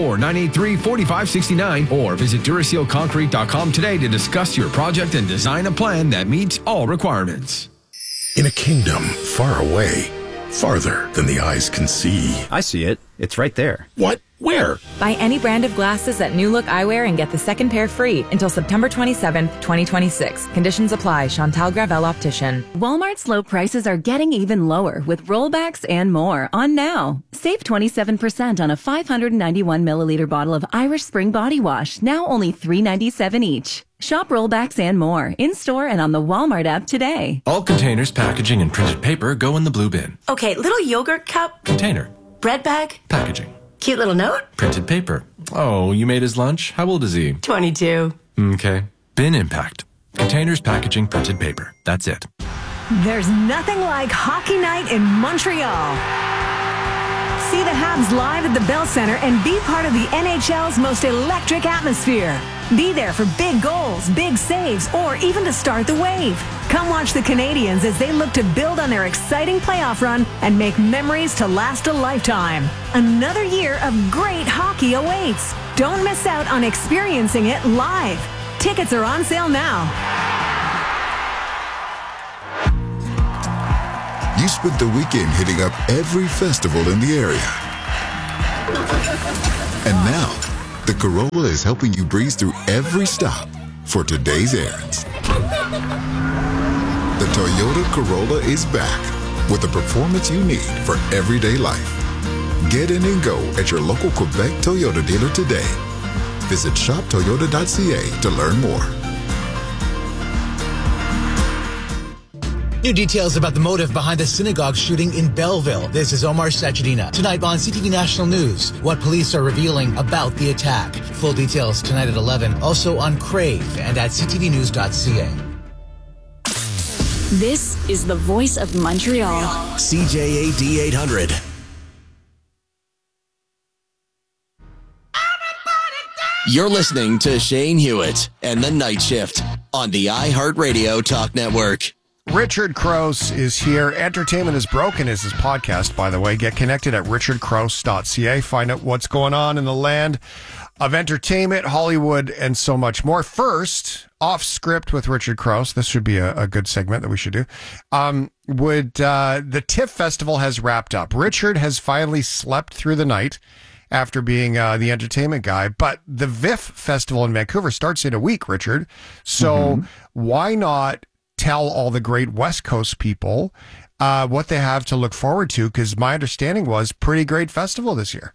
514-983-4569 or visit DurasealConcrete.com today to discuss your project and design a plan that meets all requirements. In a kingdom far away, farther than the eyes can see. I see it. It's right there. What? Where? Buy any brand of glasses at New Look Eyewear and get the second pair free until September 27th, 2026. Conditions apply. Chantal Gravel Optician. Walmart's low prices are getting even lower with rollbacks and more on now. Save 27% on a 591 milliliter bottle of Irish Spring Body Wash, now only $3.97 each. Shop rollbacks and more in-store and on the Walmart app today. All containers, packaging, and printed paper go in the blue bin. Okay, little yogurt cup. Container. Bread bag. Packaging. Cute little note. Printed paper. Oh, you made his lunch? How old is he? 22. Okay. Bin impact. Containers, packaging, printed paper. That's it. There's nothing like hockey night in Montreal. See the Habs live at the Bell Center and be part of the NHL's most electric atmosphere. Be there for big goals, big saves, or even to start the wave. Come watch the Canadiens as they look to build on their exciting playoff run and make memories to last a lifetime. Another year of great hockey awaits. Don't miss out on experiencing it live. Tickets are on sale now. You spent the weekend hitting up every festival in the area. And now, the Corolla is helping you breeze through every stop for today's errands. The Toyota Corolla is back with the performance you need for everyday life. Get in and go at your local Quebec Toyota dealer today. Visit shoptoyota.ca to learn more. New details about the motive behind the synagogue shooting in Belleville. This is Omar Sachedina. Tonight on CTV National News, what police are revealing about the attack. Full details tonight at 11. Also on Crave and at ctvnews.ca. This is the voice of Montreal. CJAD 800. You're listening to Shane Hewitt and the Night Shift on the iHeartRadio Talk Network. Richard Crouse is here. Entertainment is Broken is his podcast, by the way. Get connected at richardcrouse.ca. Find out what's going on in the land of entertainment, Hollywood, and so much more. First, off script with Richard Crouse. This should be a good segment that we should do. The TIFF Festival has wrapped up. Richard has finally slept through the night after being the entertainment guy. But the VIFF Festival in Vancouver starts in a week, Richard. So why not tell all the great West Coast people what they have to look forward to? Because my understanding was pretty great festival this year.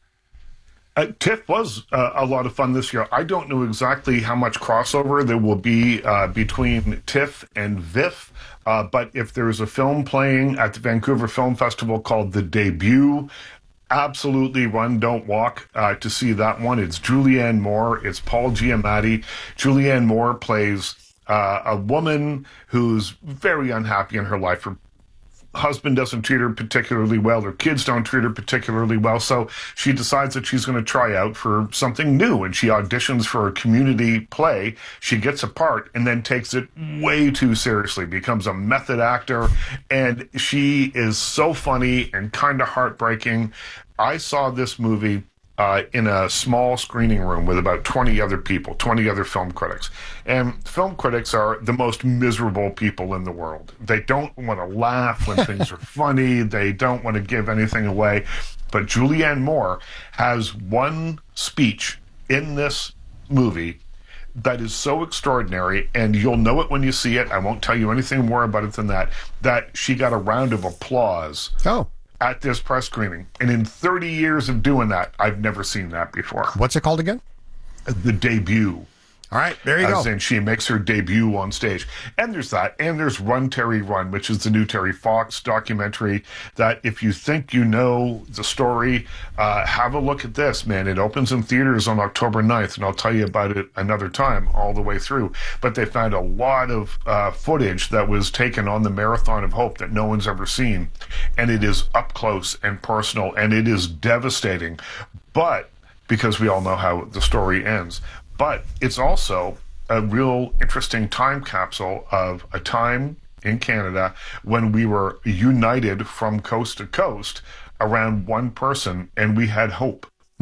TIFF was a lot of fun this year. I don't know exactly how much crossover there will be between TIFF and VIFF, but if there's a film playing at the Vancouver Film Festival called The Debut, absolutely run, don't walk to see that one. It's Julianne Moore. It's Paul Giamatti. Julianne Moore plays a woman who's very unhappy in her life. Her husband doesn't treat her particularly well. Her kids don't treat her particularly well. So she decides that she's going to try out for something new, and she auditions for a community play. She gets a part and then takes it way too seriously, becomes a method actor, and she is so funny and kind of heartbreaking. I saw this movie in a small screening room with about 20 other people, 20 other film critics. And film critics are the most miserable people in the world. They don't want to laugh when things are funny. They don't want to give anything away. But Julianne Moore has one speech in this movie that is so extraordinary, and you'll know it when you see it. I won't tell you anything more about it than that she got a round of applause. At this press screening. And in 30 years of doing that, I've never seen that before. What's it called again? The Debut. All right, there you go. And she makes her debut on stage. And there's that. And there's Run, Terry, Run, which is the new Terry Fox documentary that if you think you know the story, have a look at this, man. It opens in theaters on October 9th, and I'll tell you about it another time all the way through. But they found a lot of footage that was taken on the Marathon of Hope that no one's ever seen. And it is up close and personal, and it is devastating. But, because we all know how the story ends, but it's also a real interesting time capsule of a time in Canada when we were united from coast to coast around one person, and we had hope.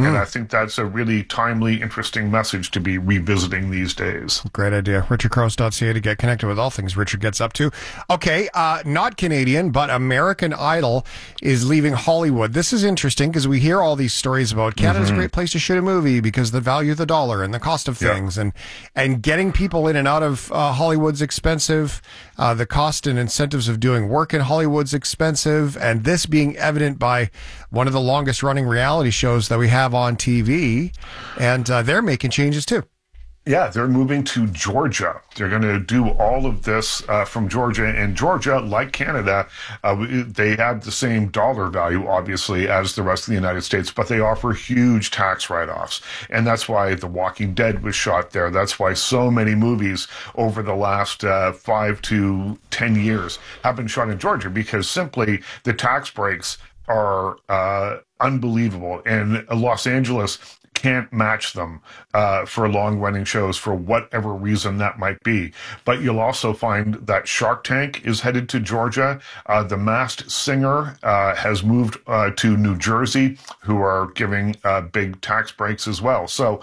And I think that's a really timely, interesting message to be revisiting these days. Great idea. RichardCross.ca to get connected with all things Richard gets up to. Okay, not Canadian, but American Idol is leaving Hollywood. This is interesting because we hear all these stories about Canada's a great place to shoot a movie because the value of the dollar and the cost of things, and getting people in and out of Hollywood's expensive. The cost and incentives of doing work in Hollywood's expensive, and this being evident by one of the longest running reality shows that we have on TV, and they're making changes too. Yeah, they're moving to Georgia. They're going to do all of this from Georgia. And Georgia, like Canada, they have the same dollar value, obviously, as the rest of the United States, but they offer huge tax write-offs. And that's why The Walking Dead was shot there. That's why so many movies over the last 5 to 10 years have been shot in Georgia, because simply the tax breaks are unbelievable. And Los Angeles can't match them for long-running shows for whatever reason that might be. But you'll also find that Shark Tank is headed to Georgia. The Masked Singer has moved to New Jersey, who are giving big tax breaks as well. So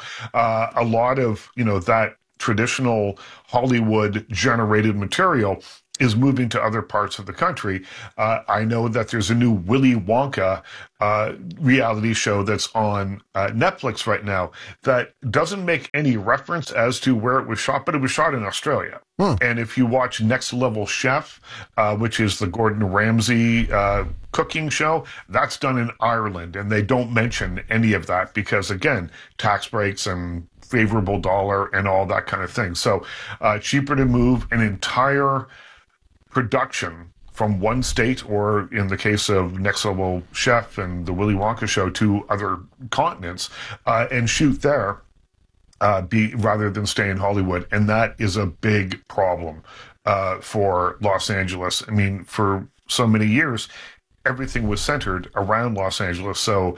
a lot of, that traditional Hollywood-generated material is moving to other parts of the country. I know that there's a new Willy Wonka reality show that's on Netflix right now that doesn't make any reference as to where it was shot, but it was shot in Australia. And if you watch Next Level Chef, which is the Gordon Ramsay cooking show, that's done in Ireland, and they don't mention any of that because, again, tax breaks and favorable dollar and all that kind of thing. So cheaper to move an entire production from one state, or in the case of Next Level Chef and the Willy Wonka show, to other continents and shoot there rather than stay in Hollywood. And that is a big problem for Los Angeles. I mean, for so many years, everything was centered around Los Angeles. So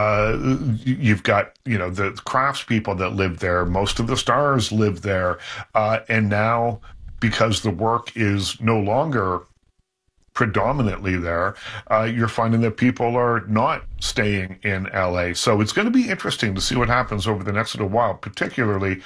you've got, the craftspeople that live there. Most of the stars live there. And now, because the work is no longer predominantly there, you're finding that people are not staying in LA. So it's going to be interesting to see what happens over the next little while, particularly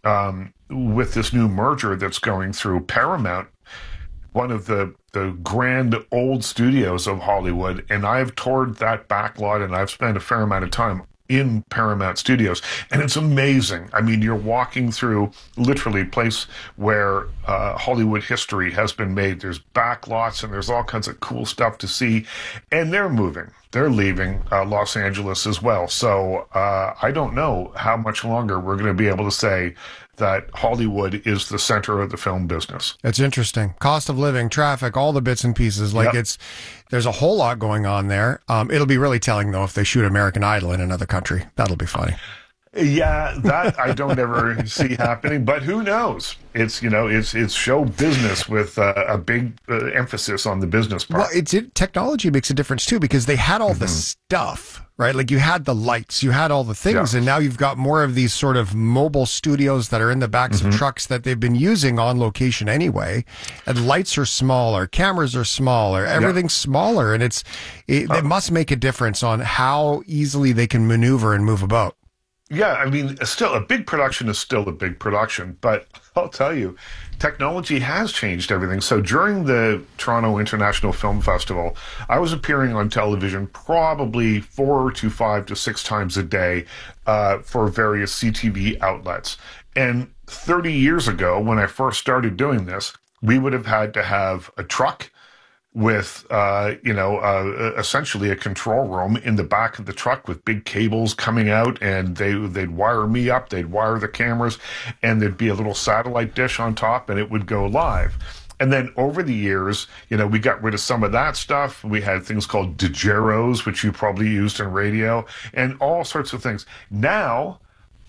with this new merger that's going through. Paramount, one of the grand old studios of Hollywood, and I've toured that backlot, and I've spent a fair amount of time in Paramount Studios, and it's amazing. I mean, you're walking through literally a place where Hollywood history has been made. There's backlots and there's all kinds of cool stuff to see, and they're moving. They're leaving Los Angeles as well. So I don't know how much longer we're going to be able to say that Hollywood is the center of the film business. It's interesting. Cost of living, traffic, all the bits and pieces. There's a whole lot going on there. It'll be really telling, though, if they shoot American Idol in another country. That'll be funny. Yeah, that I don't ever see happening, but who knows? It's it's show business with a big emphasis on the business part. Well, technology makes a difference too, because they had all the stuff, right? Like you had the lights, you had all the things, and now you've got more of these sort of mobile studios that are in the backs of trucks that they've been using on location anyway. And lights are smaller, cameras are smaller, everything's smaller, and it must make a difference on how easily they can maneuver and move about. Yeah, I mean, still, a big production is still a big production, but I'll tell you, technology has changed everything. So during the Toronto International Film Festival, I was appearing on television probably 4 to 5 to 6 times a day for various CTV outlets. And 30 years ago, when I first started doing this, we would have had to have a truck with, essentially a control room in the back of the truck with big cables coming out, and they'd wire me up, they'd wire the cameras, and there'd be a little satellite dish on top, and it would go live. And then over the years, we got rid of some of that stuff. We had things called Digeros, which you probably used in radio, and all sorts of things. Now,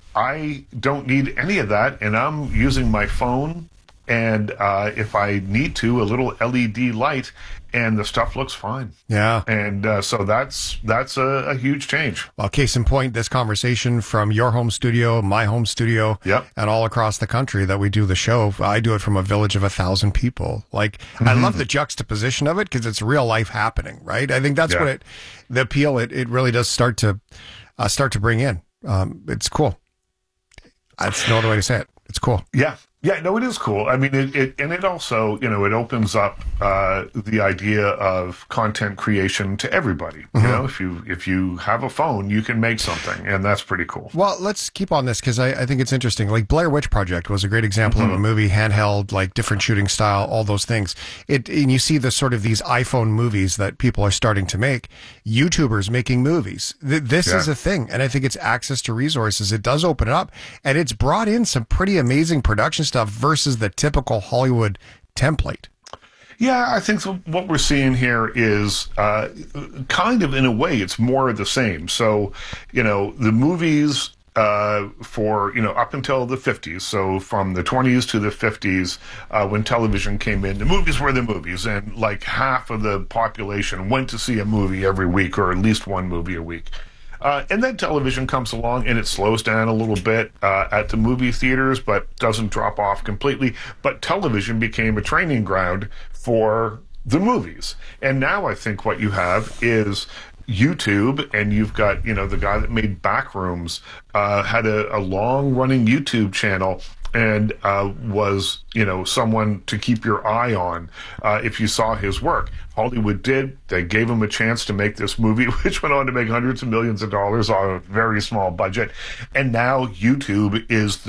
I don't need any of that, and I'm using my phone, and if I need to, a little LED light, and the stuff looks fine. Yeah. And so that's a huge change. Well, case in point, this conversation from your home studio, my home studio, and all across the country that we do the show. I do it from a village of 1,000 people. I love the juxtaposition of it because it's real life happening, right? I think that's what the appeal, it really does start to start to bring in. It's cool. That's no other way to say it. It's cool. Yeah. Yeah, no, it is cool. I mean, it also, it opens up the idea of content creation to everybody. Mm-hmm. If you have a phone, you can make something, and that's pretty cool. Well, let's keep on this because I think it's interesting. Like Blair Witch Project was a great example of a movie, handheld, like different shooting style, all those things. And you see the sort of these iPhone movies that people are starting to make. YouTubers making movies. This is a thing, and I think it's access to resources. It does open it up, and it's brought in some pretty amazing production stuff versus the typical Hollywood template. Yeah, I think what we're seeing here is kind of, in a way, it's more of the same. So, the movies for, up until the 50s, so from the 20s to the 50s, when television came in, the movies were the movies, and like half of the population went to see a movie every week, or at least one movie a week. And then television comes along and it slows down a little bit at the movie theaters, but doesn't drop off completely. But television became a training ground for the movies. And now I think what you have is YouTube, and you've got, the guy that made Backrooms had a long-running YouTube channel and was, someone to keep your eye on if you saw his work. Hollywood did. They gave him a chance to make this movie, which went on to make hundreds of millions of dollars on a very small budget. And now YouTube is